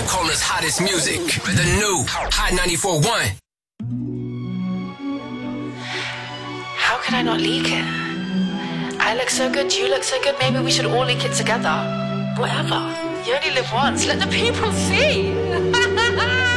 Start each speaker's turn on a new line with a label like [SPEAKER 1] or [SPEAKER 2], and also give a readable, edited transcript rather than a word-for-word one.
[SPEAKER 1] Kola's hottest music. The new Hot 94.1.
[SPEAKER 2] How can I not leak it? I look so good, you look so good, maybe we should all leak it together. Whatever. You only live once, let the people see.